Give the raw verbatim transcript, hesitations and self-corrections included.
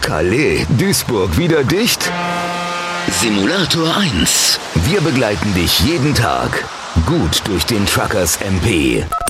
Calais, Duisburg wieder dicht? Simulator eins. Wir begleiten dich jeden Tag gut durch den Truckers M P.